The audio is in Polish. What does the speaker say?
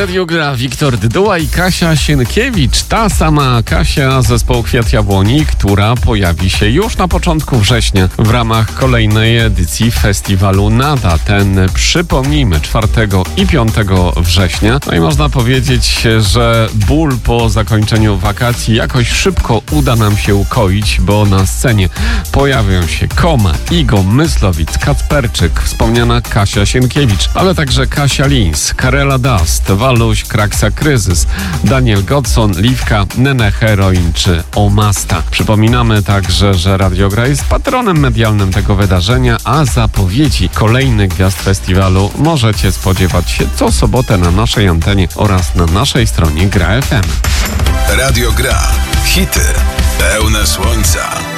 Radio Gra Wiktor Dyduła i Kasia Sienkiewicz. Ta sama Kasia z zespołu Kwiat Jabłoni, która pojawi się już na początku września w ramach kolejnej edycji festiwalu Nada. Ten, przypomnijmy, 4 i 5 września. No i można powiedzieć, że ból po zakończeniu wakacji jakoś szybko uda nam się ukoić, bo na scenie pojawią się Koma, Igo, Myslowic, Kacperczyk, wspomniana Kasia Sienkiewicz, ale także Kasia Lins, Karela Dust, Waluś, Kraksa Kryzys, Daniel Godson, Liwka, Nene Heroin czy Omasta. Przypominamy także, że Radio Gra jest patronem medialnym tego wydarzenia, a zapowiedzi kolejnych gwiazd festiwalu możecie spodziewać się co sobotę na naszej antenie oraz na naszej stronie Gra FM. Radio Gra. Hity pełne słońca.